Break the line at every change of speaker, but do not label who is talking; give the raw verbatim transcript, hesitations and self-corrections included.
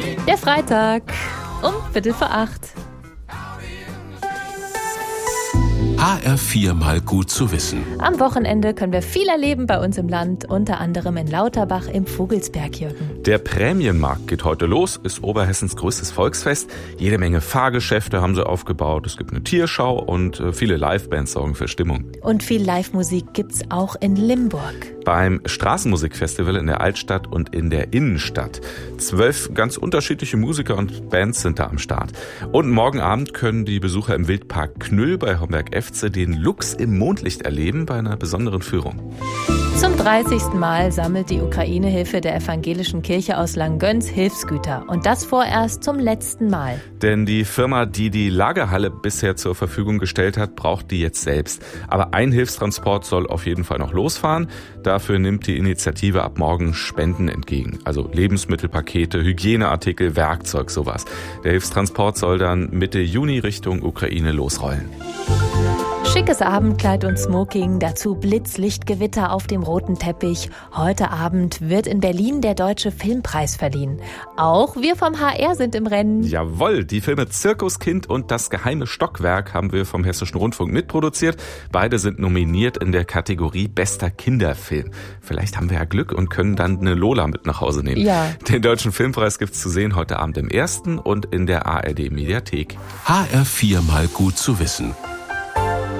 Der Freitag um Viertel vor acht.
H R vier mal gut zu wissen.
Am Wochenende können wir viel erleben bei uns im Land, unter anderem in Lauterbach im Vogelsberg, Jürgen.
Der Prämienmarkt geht heute los, ist Oberhessens größtes Volksfest. Jede Menge Fahrgeschäfte haben sie aufgebaut. Es gibt eine Tierschau und viele Livebands sorgen für Stimmung.
Und viel Live-Musik gibt's auch in Limburg.
Beim Straßenmusikfestival in der Altstadt und in der Innenstadt. Zwölf ganz unterschiedliche Musiker und Bands sind da am Start. Und morgen Abend können die Besucher im Wildpark Knüll bei Homberg-Efze den Luchs im Mondlicht erleben bei einer besonderen Führung.
Zum dreißigsten Mal sammelt die Ukraine-Hilfe der Evangelischen Kirche aus Langgöns Hilfsgüter. Und das vorerst zum letzten Mal.
Denn die Firma, die die Lagerhalle bisher zur Verfügung gestellt hat, braucht die jetzt selbst. Aber ein Hilfstransport soll auf jeden Fall noch losfahren. Dafür nimmt die Initiative ab morgen Spenden entgegen. Also Lebensmittelpakete, Hygieneartikel, Werkzeug, sowas. Der Hilfstransport soll dann Mitte Juni Richtung Ukraine losrollen.
Schickes Abendkleid und Smoking, dazu Blitzlichtgewitter auf dem roten Teppich. Heute Abend wird in Berlin der Deutsche Filmpreis verliehen. Auch wir vom H R sind im Rennen.
Jawohl, die Filme Zirkuskind und Das geheime Stockwerk haben wir vom Hessischen Rundfunk mitproduziert. Beide sind nominiert in der Kategorie Bester Kinderfilm. Vielleicht haben wir ja Glück und können dann eine Lola mit nach Hause nehmen.
Ja.
Den Deutschen Filmpreis gibt's zu sehen heute Abend im Ersten und in der A R D Mediathek.
H R vier mal gut zu wissen.